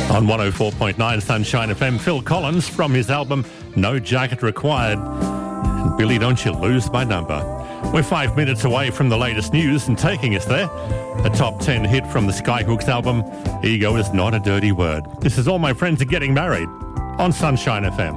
On 104.9 Sunshine FM, Phil Collins from his album No Jacket Required. And Billy, don't you lose my number. We're 5 minutes away from the latest news, and taking us there, a top 10 hit from the Skyhooks album, Ego is Not a Dirty Word. This is All My Friends Are Getting Married on Sunshine FM.